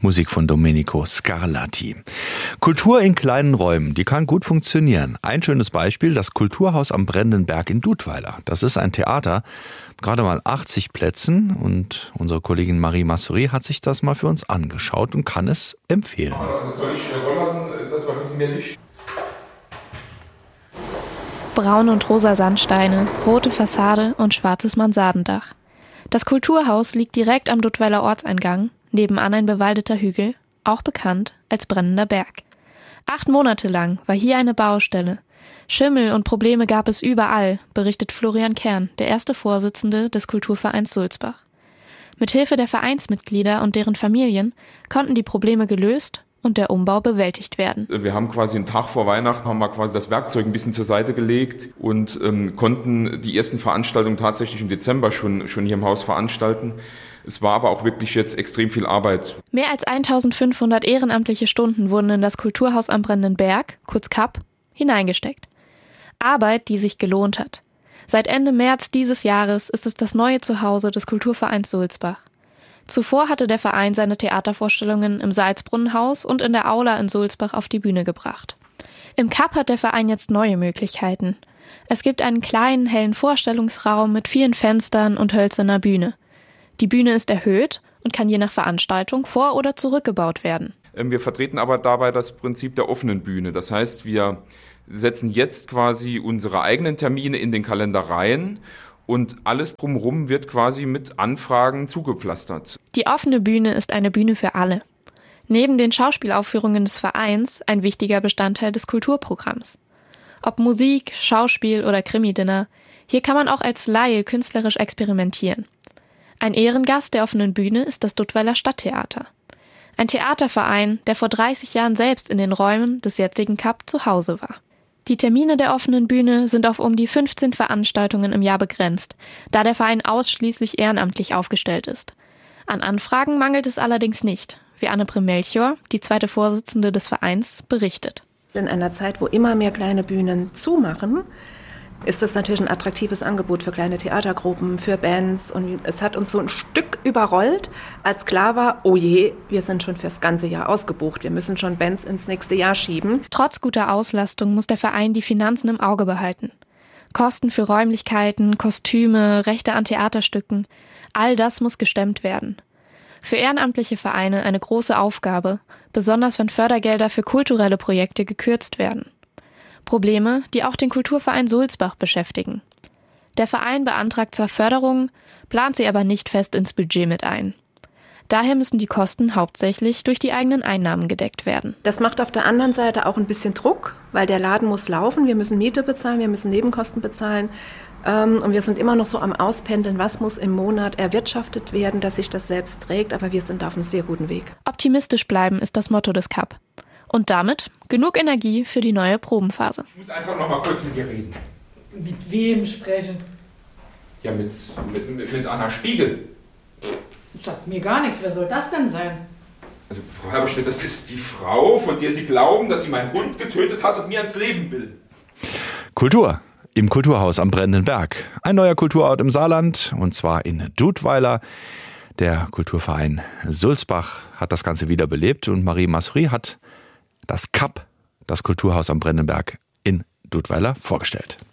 Musik von Domenico Scarlatti. Kultur in kleinen Räumen, die kann gut funktionieren. Ein schönes Beispiel, das Kulturhaus am Brennenden Berg in Dudweiler. Das ist ein Theater, gerade mal 80 Plätzen, und unsere Kollegin Marie Masuri hat sich das mal für uns angeschaut und kann es empfehlen. Also soll ich rollern, das war ein bisschen mehr Licht. Braun und rosa Sandsteine, rote Fassade und schwarzes Mansardendach. Das Kulturhaus liegt direkt am Dudweiler Ortseingang, nebenan ein bewaldeter Hügel, auch bekannt als Brennender Berg. 8 Monate lang war hier eine Baustelle. Schimmel und Probleme gab es überall, berichtet Florian Kern, der erste Vorsitzende des Kulturvereins Sulzbach. Mithilfe der Vereinsmitglieder und deren Familien konnten die Probleme gelöst und der Umbau bewältigt werden. Wir haben quasi einen Tag vor Weihnachten quasi das Werkzeug ein bisschen zur Seite gelegt und konnten die ersten Veranstaltungen tatsächlich im Dezember schon hier im Haus veranstalten. Es war aber auch wirklich jetzt extrem viel Arbeit. Mehr als 1500 ehrenamtliche Stunden wurden in das Kulturhaus am Brennenden Berg, kurz KAP, hineingesteckt. Arbeit, die sich gelohnt hat. Seit Ende März dieses Jahres ist es das neue Zuhause des Kulturvereins Sulzbach. Zuvor hatte der Verein seine Theatervorstellungen im Salzbrunnenhaus und in der Aula in Sulzbach auf die Bühne gebracht. Im KAP hat der Verein jetzt neue Möglichkeiten. Es gibt einen kleinen, hellen Vorstellungsraum mit vielen Fenstern und hölzerner Bühne. Die Bühne ist erhöht und kann je nach Veranstaltung vor- oder zurückgebaut werden. Wir vertreten aber dabei das Prinzip der offenen Bühne. Das heißt, wir setzen jetzt quasi unsere eigenen Termine in den Kalender rein und alles drumherum wird quasi mit Anfragen zugepflastert. Die offene Bühne ist eine Bühne für alle. Neben den Schauspielaufführungen des Vereins ein wichtiger Bestandteil des Kulturprogramms. Ob Musik, Schauspiel oder Krimi-Dinner, hier kann man auch als Laie künstlerisch experimentieren. Ein Ehrengast der offenen Bühne ist das Dudweiler Stadttheater. Ein Theaterverein, der vor 30 Jahren selbst in den Räumen des jetzigen KAP zu Hause war. Die Termine der offenen Bühne sind auf um die 15 Veranstaltungen im Jahr begrenzt, da der Verein ausschließlich ehrenamtlich aufgestellt ist. An Anfragen mangelt es allerdings nicht, wie Anne-Prim Melchior, die zweite Vorsitzende des Vereins, berichtet. In einer Zeit, wo immer mehr kleine Bühnen zumachen, ist das natürlich ein attraktives Angebot für kleine Theatergruppen, für Bands. Und es hat uns so ein Stück überrollt, als klar war, oh je, wir sind schon fürs ganze Jahr ausgebucht. Wir müssen schon Bands ins nächste Jahr schieben. Trotz guter Auslastung muss der Verein die Finanzen im Auge behalten. Kosten für Räumlichkeiten, Kostüme, Rechte an Theaterstücken, all das muss gestemmt werden. Für ehrenamtliche Vereine eine große Aufgabe, besonders wenn Fördergelder für kulturelle Projekte gekürzt werden. Probleme, die auch den Kulturverein Sulzbach beschäftigen. Der Verein beantragt zwar Förderungen, plant sie aber nicht fest ins Budget mit ein. Daher müssen die Kosten hauptsächlich durch die eigenen Einnahmen gedeckt werden. Das macht auf der anderen Seite auch ein bisschen Druck, weil der Laden muss laufen, wir müssen Miete bezahlen, wir müssen Nebenkosten bezahlen. Und wir sind immer noch so am Auspendeln, was muss im Monat erwirtschaftet werden, dass sich das selbst trägt, aber wir sind auf einem sehr guten Weg. Optimistisch bleiben ist das Motto des KAP. Und damit genug Energie für die neue Probenphase. Ich muss einfach noch mal kurz mit dir reden. Mit wem sprechen? Ja, mit Anna Spiegel. Sagt mir gar nichts. Wer soll das denn sein? Also, Frau Herberschnitt, das ist die Frau, von der Sie glauben, dass sie meinen Hund getötet hat und mir ans Leben will. Kultur im Kulturhaus am Brennenden Berg. Ein neuer Kulturort im Saarland, und zwar in Dudweiler. Der Kulturverein Sulzbach hat das Ganze wiederbelebt und Marie Masuri hat das KAP, das Kulturhaus am Brennenden Berg in Dudweiler, vorgestellt.